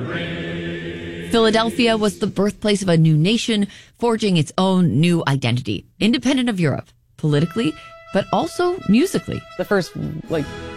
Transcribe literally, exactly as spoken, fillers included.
Philadelphia was the birthplace of a new nation, forging its own new identity, independent of Europe, politically, but also musically. The first, like,